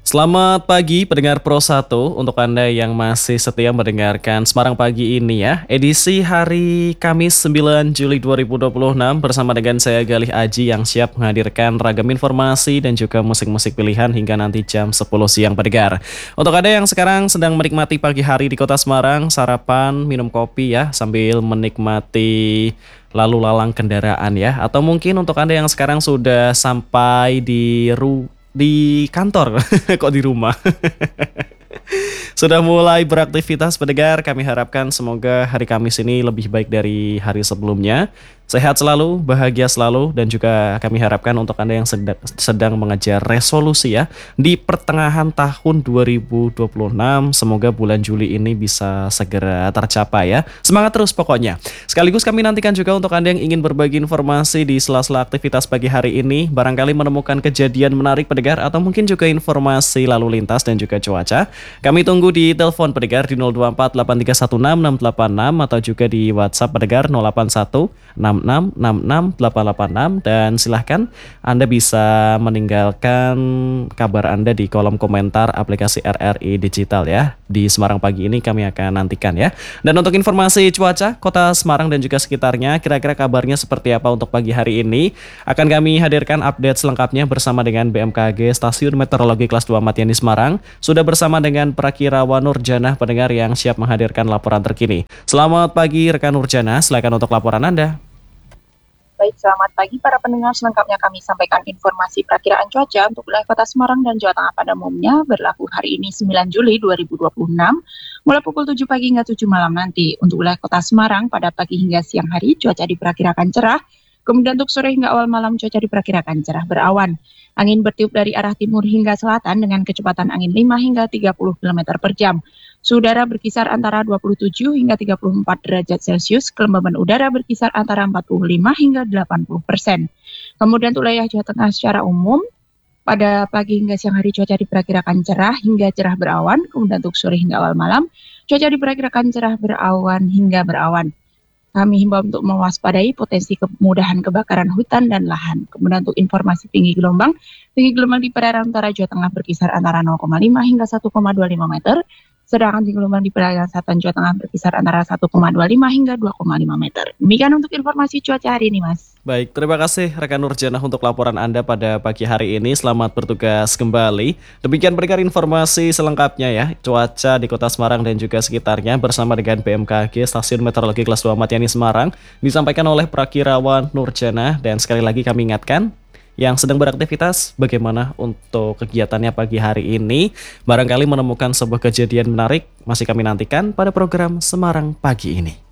Selamat pagi pendengar Pro 1 untuk Anda yang masih setia mendengarkan Semarang Pagi ini ya. Edisi hari Kamis 9 Juli 2026 bersama dengan saya Galih Aji yang siap menghadirkan ragam informasi dan juga musik-musik pilihan hingga nanti jam 10 siang pendengar. Untuk Anda yang sekarang sedang menikmati pagi hari di Kota Semarang, sarapan, minum kopi ya sambil menikmati lalu lalang kendaraan ya. Atau mungkin untuk Anda yang sekarang sudah sampai di kantor, kok di rumah. Sudah mulai beraktivitas pendengar, kami harapkan semoga hari Kamis ini lebih baik dari hari sebelumnya. Sehat selalu, bahagia selalu, dan juga kami harapkan untuk Anda yang sedang mengejar resolusi ya di pertengahan tahun 2026, semoga bulan Juli ini bisa segera tercapai ya. Semangat terus pokoknya. Sekaligus kami nantikan juga untuk Anda yang ingin berbagi informasi di sela-sela aktivitas pagi hari ini, barangkali menemukan kejadian menarik pendengar atau mungkin juga informasi lalu lintas dan juga cuaca. Kami tunggu di telepon pendengar di 024 8316 686 atau juga di WhatsApp pendengar 081 886 dan silahkan Anda bisa meninggalkan kabar Anda di kolom komentar aplikasi RRI Digital ya. Di Semarang Pagi ini kami akan nantikan ya. Dan untuk informasi cuaca Kota Semarang dan juga sekitarnya, kira-kira kabarnya seperti apa untuk pagi hari ini, akan kami hadirkan update selengkapnya bersama dengan BMKG Stasiun Meteorologi Kelas 2 Matiani Semarang. Sudah bersama dengan Prakirawan Nurjanah pendengar yang siap menghadirkan laporan terkini. Selamat pagi rekan Nurjanah, silakan untuk laporan Anda. Baik, selamat pagi para pendengar. Selengkapnya kami sampaikan informasi perakiraan cuaca untuk wilayah Kota Semarang dan Jawa Tengah pada umumnya berlaku hari ini 9 Juli 2026 mulai pukul 7 pagi hingga 7 malam nanti. Untuk wilayah Kota Semarang pada pagi hingga siang hari cuaca diperkirakan cerah, kemudian untuk sore hingga awal malam cuaca diperkirakan cerah berawan. Angin bertiup dari arah timur hingga selatan dengan kecepatan angin 5 hingga 30 km per jam. Suhu udara berkisar antara 27 hingga 34 derajat Celcius, kelembaban udara berkisar antara 45 hingga 80%. Kemudian untuk wilayah Jawa Tengah secara umum, pada pagi hingga siang hari cuaca diperkirakan cerah hingga cerah berawan, kemudian untuk sore hingga awal malam, cuaca diperkirakan cerah berawan hingga berawan. Kami himbau untuk mewaspadai potensi kemudahan kebakaran hutan dan lahan. Kemudian untuk informasi tinggi gelombang di perairan utara Jawa Tengah berkisar antara 0,5 hingga 1,25 meter, sedangkan tinggi gelombang di perairan selatan Jawa Tengah berkisar antara 1,25 hingga 2,5 meter. Demikian untuk informasi cuaca hari ini, Mas. Baik, terima kasih rekan Nurjanah untuk laporan Anda pada pagi hari ini. Selamat bertugas kembali. Demikian berikan informasi selengkapnya ya, cuaca di Kota Semarang dan juga sekitarnya bersama dengan BMKG Stasiun Meteorologi Kelas 2 Matiani Semarang disampaikan oleh Prakirawan Nurjanah. Dan sekali lagi kami ingatkan yang sedang beraktivitas, bagaimana untuk kegiatannya pagi hari ini. Barangkali menemukan sebuah kejadian menarik, masih kami nantikan pada program Semarang Pagi ini.